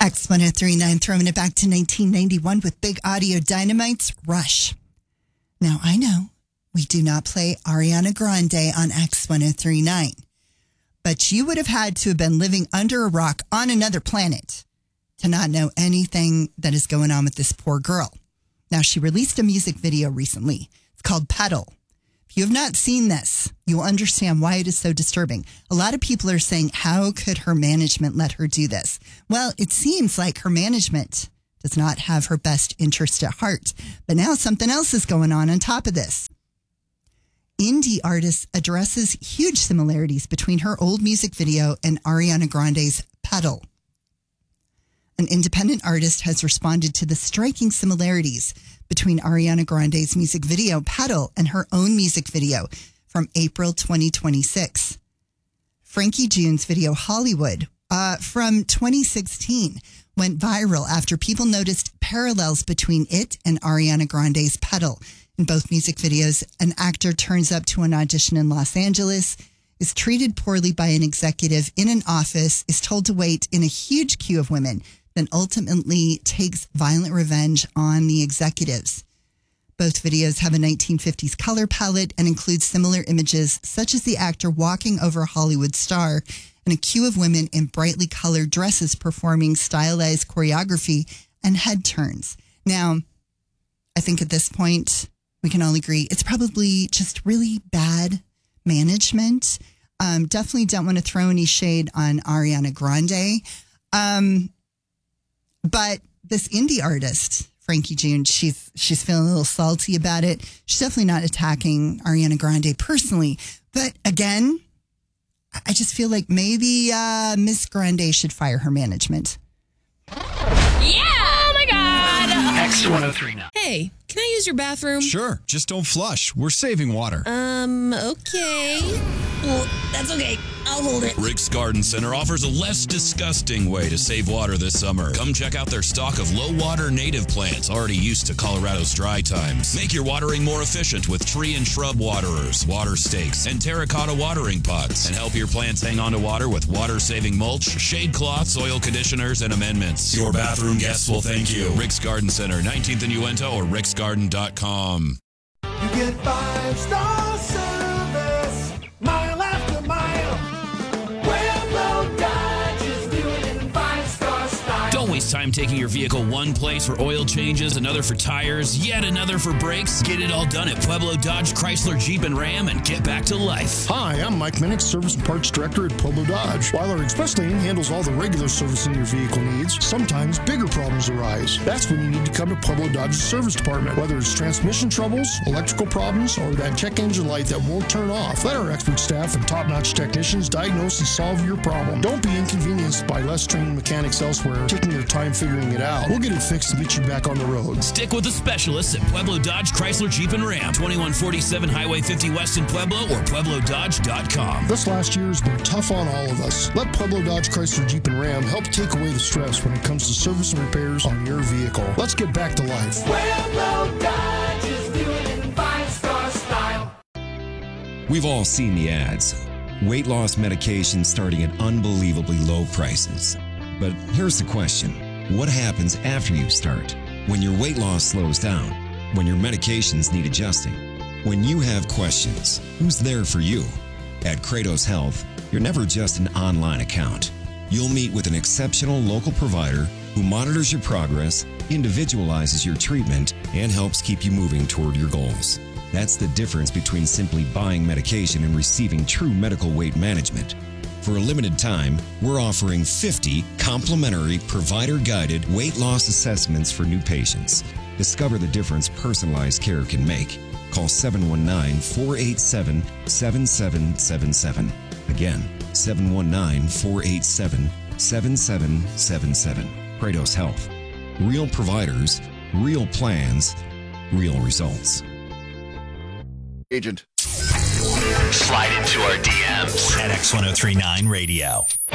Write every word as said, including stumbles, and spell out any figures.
X one oh three point nine throwing it back to nineteen ninety-one with Big Audio Dynamite's Rush. Now, I know we do not play Ariana Grande on X one oh three point nine, but you would have had to have been living under a rock on another planet to not know anything that is going on with this poor girl. Now, she released a music video recently. It's called Pedal. If you have not seen this, you will understand why it is so disturbing. A lot of people are saying, how could her management let her do this? Well, it seems like her management does not have her best interest at heart. But now something else is going on on top of this. Indie Artist addresses huge similarities between her old music video and Ariana Grande's Pedal. An independent artist has responded to the striking similarities between Ariana Grande's music video, Pedal, and her own music video from April twenty twenty-six. Frankie June's video, Hollywood, uh, from twenty sixteen, went viral after people noticed parallels between it and Ariana Grande's Pedal. In both music videos, an actor turns up to an audition in Los Angeles, is treated poorly by an executive in an office, is told to wait in a huge queue of women, then ultimately takes violent revenge on the executives. Both videos have a nineteen fifties color palette and include similar images, such as the actor walking over a Hollywood star and a queue of women in brightly colored dresses performing stylized choreography and head turns. Now, I think at this point, we can all agree it's probably just really bad management. Um, definitely don't want to throw any shade on Ariana Grande. Um, But this indie artist, Frankie June, she's she's feeling a little salty about it. She's definitely not attacking Ariana Grande personally. But again, I just feel like maybe uh, Miss Grande should fire her management. Yeah! Oh my God! X one oh three now. Hey, can I use your bathroom? Sure, just don't flush. We're saving water. Um, okay. Well, that's okay. I'll hold it. Rick's Garden Center offers a less disgusting way to save water this summer. Come check out their stock of low-water native plants already used to Colorado's dry times. Make your watering more efficient with tree and shrub waterers, water stakes, and terracotta watering pots. And help your plants hang on to water with water-saving mulch, shade cloths, oil conditioners, and amendments. Your bathroom guests will thank you. Rick's Garden Center, nineteenth and Uinta, or ricks garden dot com. You get five-star service, mile after mile. Pueblo Dodge is doing it in five-star style. Don't waste time taking your vehicle one place for oil changes, another for tires, yet another for brakes. Get it all done at Pueblo Dodge, Chrysler, Jeep, and Ram and get back to life. Hi, I'm Mike Minnick, Service and Parts Director at Pueblo Dodge. While our express lane handles all the regular servicing your vehicle needs, sometimes bigger problems arise. That's when you need to come to Pueblo Dodge's service department. Whether it's transmission troubles, electrical problems, or that check engine light that won't turn off, let our expert staff and top-notch technicians diagnose and solve your problem. Don't be inconvenienced by less trained mechanics elsewhere taking your time figuring it out. We'll get it fixed to get you back on the road. Stick with the specialists at Pueblo Dodge, Chrysler, Jeep, and Ram. twenty-one forty-seven Highway fifty West in Pueblo or pueblo dodge dot com. This last year has been tough on all of us. Let Pueblo Dodge, Chrysler, Jeep, and Ram help take away the stress when it comes to service and repairs on your vehicle. Let's get back to life. Pueblo Dodge is doing it in five-star style. We've all seen the ads. Weight loss medication starting at unbelievably low prices. But here's the question. What happens after you start? When your weight loss slows down? When your medications need adjusting? When you have questions, who's there for you? At Kratos Health, you're never just an online account. You'll meet with an exceptional local provider who monitors your progress, individualizes your treatment, and helps keep you moving toward your goals. That's the difference between simply buying medication and receiving true medical weight management. For a limited time, we're offering fifty complimentary provider-guided weight loss assessments for new patients. Discover the difference personalized care can make. Call seven one nine, four eight seven, seven seven seven seven. Again, seven one nine, four eight seven, seven seven seven seven. Kratos Health. Real providers, real plans, real results. Agent. Slide into our D Ms at X one oh three point nine Radio.